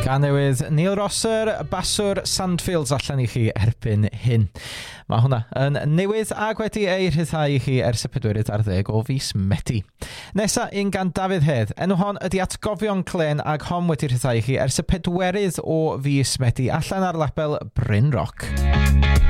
Gan newydd Neil Rosser, baswr Sandfields allan i chi erbyn hyn. Mae hwnna yn newydd ag wedi ei rhyddhau i chi ers y 14 o fis Medi. Nesa un gan Dafydd Hedd. Enw hon ydi Atgofion Clen ag hon wedi rhyddhau i chi ers y 4 o fis Medi allan ar label Bryn Rock.